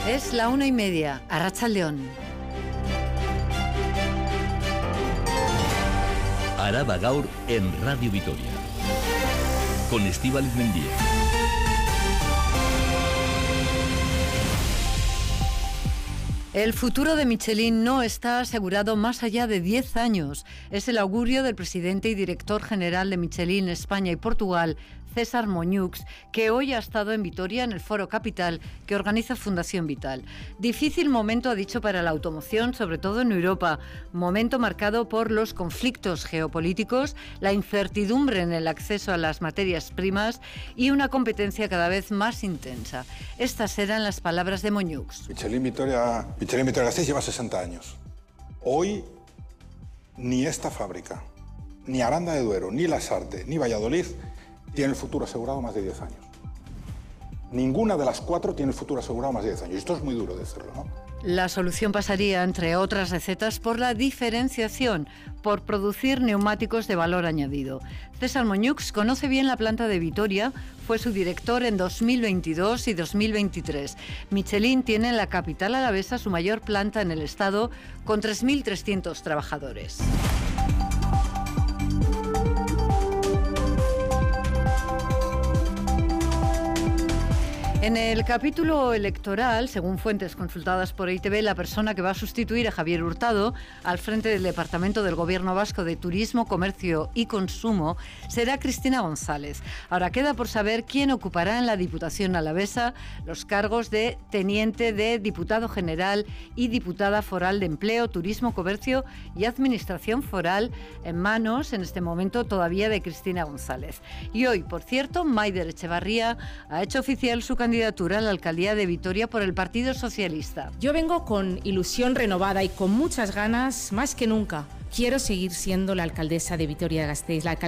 Es la 1:30, Arratsaldeon. Araba Gaur en Radio Vitoria. Con Estíbaliz Mendía. El futuro de Michelin no está asegurado más allá de 10 años. Es el augurio del presidente y director general de Michelin España y Portugal, César Moñux, que hoy ha estado en Vitoria en el Foro Capital que organiza Fundación Vital. Difícil momento, ha dicho, para la automoción, sobre todo en Europa. Momento marcado por los conflictos geopolíticos, la incertidumbre en el acceso a las materias primas y una competencia cada vez más intensa. Estas eran las palabras de Moñux. Michelin Vitoria-Gasteiz lleva 60 años. Hoy ni esta fábrica, ni Aranda de Duero, ni Lasarte, ni Valladolid tiene el futuro asegurado más de 10 años. Ninguna de las cuatro tiene el futuro asegurado más de 10 años. Esto es muy duro decirlo, ¿no? La solución pasaría, entre otras recetas, por la diferenciación, por producir neumáticos de valor añadido. César Moñux conoce bien la planta de Vitoria, fue su director en 2022 y 2023. Michelin tiene en la capital alavesa su mayor planta en el estado, con 3.300 trabajadores. En el capítulo electoral, según fuentes consultadas por EITB, la persona que va a sustituir a Javier Hurtado al frente del Departamento del Gobierno Vasco de Turismo, Comercio y Consumo será Cristina González. Ahora queda por saber quién ocupará en la Diputación alavesa los cargos de teniente de diputado general y diputada foral de Empleo, Turismo, Comercio y Administración Foral, en manos en este momento todavía de Cristina González. Y hoy, por cierto, Maider Echevarría ha hecho oficial su candidatura a la alcaldía de Vitoria por el Partido Socialista. Yo vengo con ilusión renovada y con muchas ganas, más que nunca. Quiero seguir siendo la alcaldesa de Vitoria-Gasteiz,